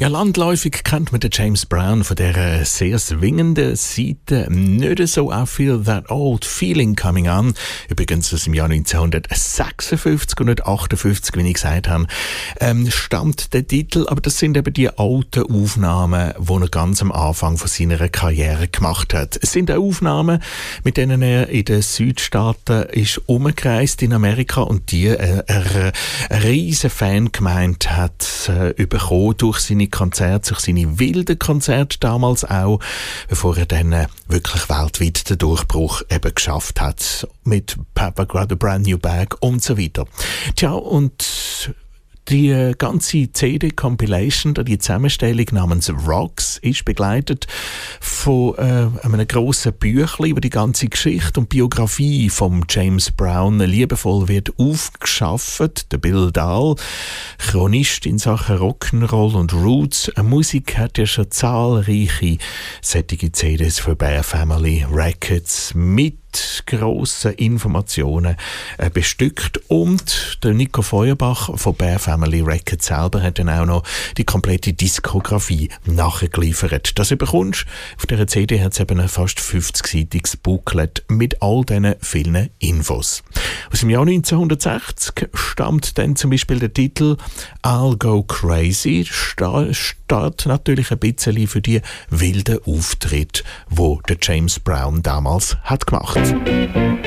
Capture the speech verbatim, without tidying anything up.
Ja, landläufig kennt man den James Brown von dieser sehr swingenden Seite nicht so I Feel That Old Feeling Coming On. Übrigens aus dem Jahr neunzehnhundertsechsundfünfzig und nicht achtundfünfzig, wie ich gesagt habe, ähm, stammt der Titel. Aber das sind eben die alten Aufnahmen, die er ganz am Anfang von seiner Karriere gemacht hat. Es sind auch Aufnahmen, mit denen er in den Südstaaten ist umgereist in Amerika und die äh, er eine riesige Fangemeinde hat äh, bekommen durch seine Konzerte, durch seine wilden Konzerte damals auch, bevor er dann äh, wirklich weltweit den Durchbruch eben geschafft hat mit Papa Got a Brand New Bag und so weiter. Tja, und die ganze C D-Compilation, die Zusammenstellung namens Rocks, ist begleitet von äh, einem grossen Büchlein über die ganze Geschichte und Biografie von James Brown. Liebevoll wird aufgeschafft. Der Bill Dahl, Chronist in Sachen Rock'n'Roll und Roots. Musik hat ja schon zahlreiche solche C Ds für Bear Family Records mit grossen Informationen äh, bestückt, und der Nico Feuerbach von Bear Family Records selber hat dann auch noch die komplette Diskografie nachgeliefert. Das bekommst auf dieser C D, hat es eben ein fast fünfzig-seitiges Booklet mit all diesen vielen Infos. Aus dem Jahr neunzehnhundertsechzig stammt dann zum Beispiel der Titel I'll Go Crazy, Sta- steht natürlich ein bisschen für die wilden Auftritte, wo der James Brown damals hat gemacht.